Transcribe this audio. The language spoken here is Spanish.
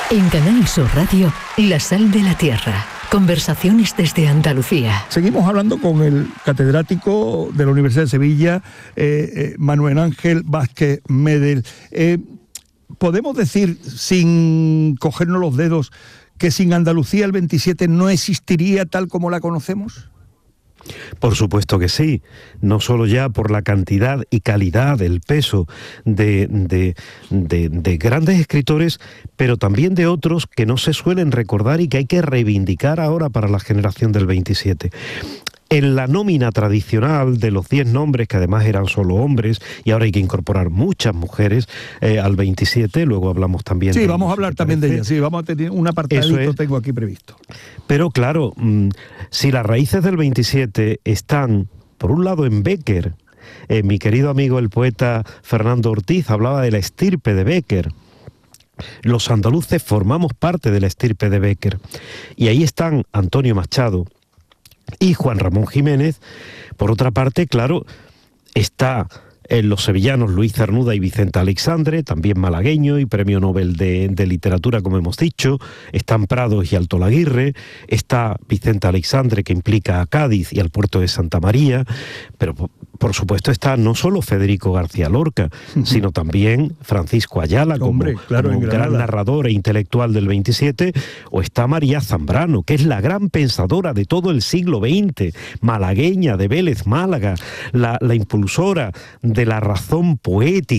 En Canal Sur Radio, La Sal de la Tierra. Conversaciones desde Andalucía. Seguimos hablando con el catedrático de la Universidad de Sevilla, Manuel Ángel Vázquez Medel. ¿Podemos decir, sin cogernos los dedos, que sin Andalucía el 27 no existiría tal como la conocemos? Por supuesto que sí, no solo ya por la cantidad y calidad, el peso de grandes escritores, pero también de otros que no se suelen recordar y que hay que reivindicar ahora para la generación del 27. En la nómina tradicional de los 10 nombres, que además eran solo hombres, y ahora hay que incorporar muchas mujeres al 27, luego hablamos también... Sí, vamos a hablar también de ellas, sí, vamos a tener un apartadito, tengo aquí previsto. Pero claro, si las raíces del 27 están, por un lado, en Bécquer, mi querido amigo el poeta Fernando Ortiz hablaba de la estirpe de Bécquer. Los andaluces formamos parte de la estirpe de Bécquer, y ahí están Antonio Machado y Juan Ramón Jiménez. Por otra parte, claro, está en los sevillanos Luis Cernuda y Vicente Aleixandre, también malagueño y premio Nobel de Literatura, como hemos dicho. Están Prados y Alto Laguirre, está Vicente Aleixandre, que implica a Cádiz y al puerto de Santa María, pero por supuesto está no solo Federico García Lorca, sino también Francisco Ayala, como un gran narrador e intelectual del 27, o está María Zambrano, que es la gran pensadora de todo el siglo XX, malagueña de Vélez, Málaga, la impulsora de la razón poética,